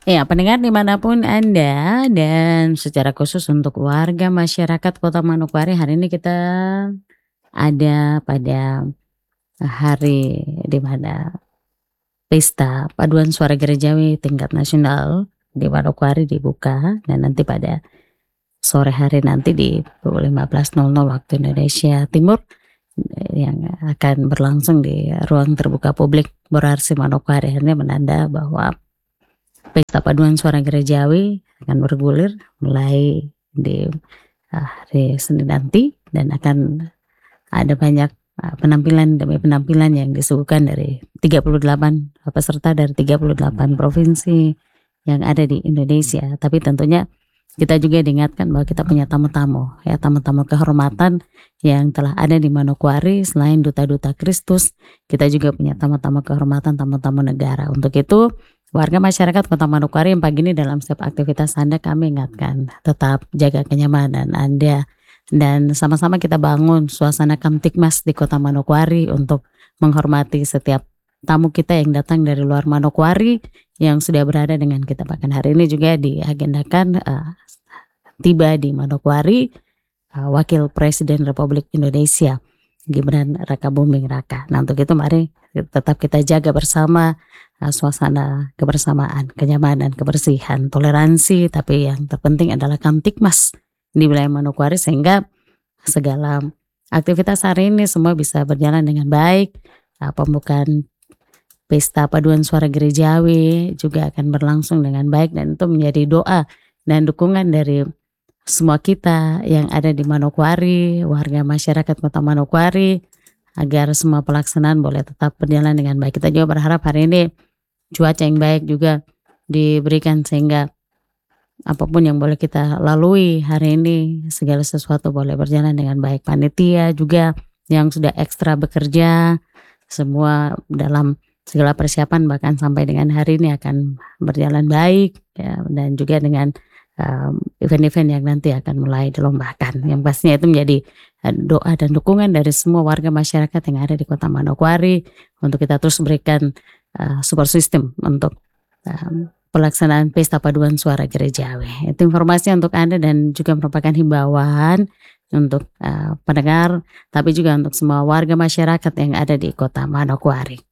Ya, pendengar dimanapun Anda dan secara khusus untuk warga masyarakat Kota Manokwari, hari ini kita ada pada hari di mana pesta paduan suara gerejawi tingkat nasional di Manokwari dibuka, dan nanti pada sore hari nanti di pukul 15.00 waktu Indonesia Timur yang akan berlangsung di ruang terbuka publik Borarsi Manokwari. Ini menanda bahwa pesta paduan suara gerejawi akan bergulir mulai di hari Senin nanti, dan akan ada banyak penampilan demi penampilan yang disuguhkan dari 38 peserta dari 38 provinsi yang ada di Indonesia. Tapi tentunya kita juga diingatkan bahwa kita punya tamu-tamu, ya, tamu-tamu kehormatan yang telah ada di Manokwari. Selain duta-duta Kristus, kita juga punya tamu-tamu kehormatan, tamu-tamu negara. Untuk itu, warga masyarakat Kota Manokwari yang pagi ini dalam setiap aktivitas Anda, kami ingatkan tetap jaga kenyamanan Anda, dan sama-sama kita bangun suasana Kamtikmas di Kota Manokwari untuk menghormati setiap tamu kita yang datang dari luar Manokwari yang sudah berada dengan kita. Bahkan hari ini juga diagendakan tiba di Manokwari Wakil Presiden Republik Indonesia Gibran Rakabuming Raka. Nah, untuk itu mari tetap kita jaga bersama suasana kebersamaan, kenyamanan, kebersihan, toleransi, tapi yang terpenting adalah Kamtikmas di wilayah Manokwari, sehingga segala aktivitas hari ini semua bisa berjalan dengan baik. Pembukaan pesta paduan suara gerejawi juga akan berlangsung dengan baik, dan itu menjadi doa dan dukungan dari semua kita yang ada di Manokwari, warga masyarakat Kota Manokwari, agar semua pelaksanaan boleh tetap berjalan dengan baik. Kita juga berharap hari ini cuaca yang baik juga diberikan, sehingga apapun yang boleh kita lalui hari ini, segala sesuatu boleh berjalan dengan baik. Panitia juga yang sudah ekstra bekerja, semua dalam segala persiapan bahkan sampai dengan hari ini akan berjalan baik, ya, dan juga dengan event-event yang nanti akan mulai dilombakan. Yang pastinya itu menjadi doa dan dukungan dari semua warga masyarakat yang ada di Kota Manokwari untuk kita terus berikan support system untuk pelaksanaan pesta paduan suara gerejawi. Itu informasi untuk Anda dan juga merupakan himbauan untuk pendengar, tapi juga untuk semua warga masyarakat yang ada di Kota Manokwari.